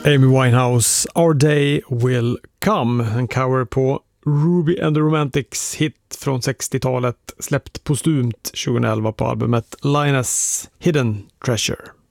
Amy Winehouse, Our Day Will Come, en cover på Ruby and the Romantics hit från 60-talet, släppt postumt 2011 på albumet Linus Hidden Treasure.